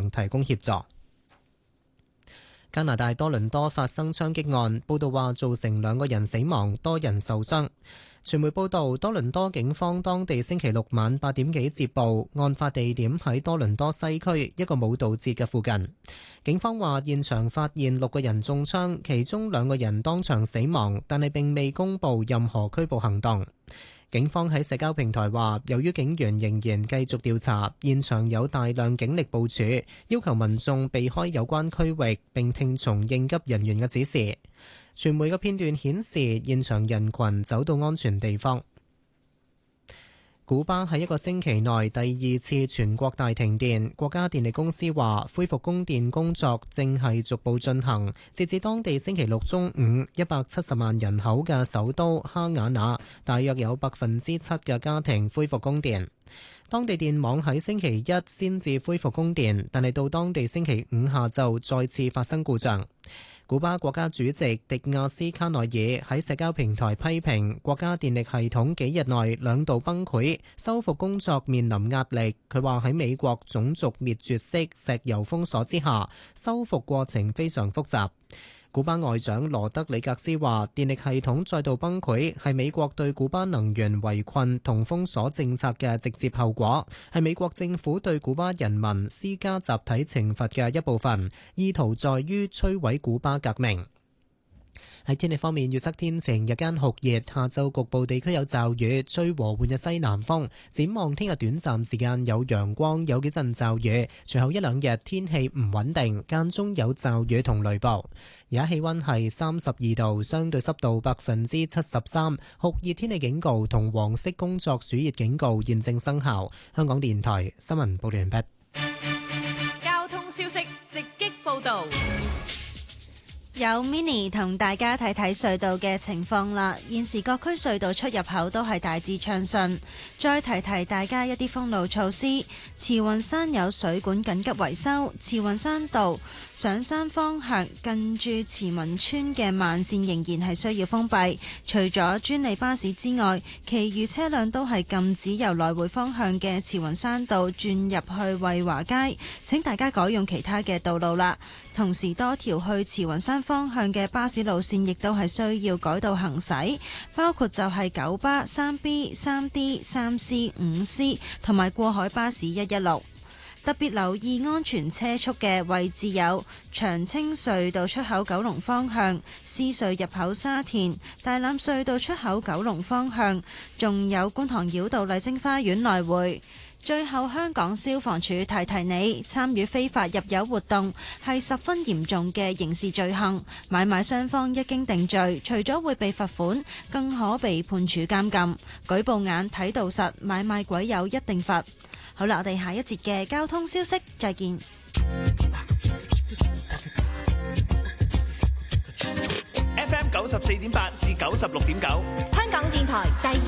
場提供協助。加拿大多倫多發生槍擊案，報道話造成2個人死亡，多人受傷。傳媒報道，多倫多警方當地星期六晚8點幾接報，案發地點喺多倫多西區一個舞蹈節嘅附近。警方話現場發現6個人中槍，其中2個人當場死亡，但係並未公布任何拘捕行動。警方喺社交平台話，由於警員仍然繼續調查，現場有大量警力部署，要求民眾避開有關區域並聽從應急人員嘅指示。傳媒嘅片段顯示，現場人群走到安全地方。古巴喺一個星期內第2次全國大停電，國家電力公司話恢復供電工作正係逐步進行。截至當地星期六中午，170萬人口嘅首都哈瓦那，大約有7%嘅家庭恢復供電。當地電網喺星期一先至恢復供電，但係到當地星期五下晝再次發生故障。古巴國家主席迪亞斯卡內爾喺社交平台批評國家電力系統幾日內2度崩潰，修復工作面臨壓力。佢話喺美國種族滅絕式石油封鎖之下，修復過程非常複雜。古巴外長羅德里格斯話，電力系統再度崩潰係美國對古巴能源圍困同封鎖政策嘅直接後果，係美國政府對古巴人民施加集體懲罰嘅一部分，意圖在於摧毀古巴革命。喺天氣方面，預測天晴，日間酷熱，下晝局部地區有驟雨，吹和緩嘅西南風。展望聽日短暫時間有陽光，有幾陣驟雨，隨後1-2日天氣唔穩定，間中有驟雨同雷暴。而家氣溫係32度，相對濕度73%，酷熱天氣警告同黃色工作暑熱警告現正生效。香港電台新聞報道完畢。 交通消息直擊報道。 有 Mini 同大家睇睇隧道嘅情況啦。現時各區隧道出入口都係大致暢順。再提提大家一啲封路措施。慈雲山有水管緊急維修，慈雲山道上山方向近住慈雲村嘅慢線仍然係需要封閉。除咗專利巴士之外，其餘車輛都係禁止由來回方向嘅慈雲山道轉入去惠華街。請大家改用其他嘅道路啦。同時多條去慈雲山方向嘅巴士路線亦都係需要改道行駛，包括就係九巴、3B、3D、3C、5C 同埋過海巴士116。特別留意安全車速嘅位置有長青隧道出口九龍方向、獅隧入口沙田、大欖隧道出口九龍方向，仲有觀塘繞道麗晶花園來回。最後，香港消防處提提你，參與非法入油活動係十分嚴重嘅刑事罪行，買賣雙方一經定罪，除咗會被罰款，更可被判處監禁。舉報眼睇到實，買賣鬼友一定罰。好啦，我哋下一節嘅交通消息再見。 FM 94.8至96.9， 香港電台第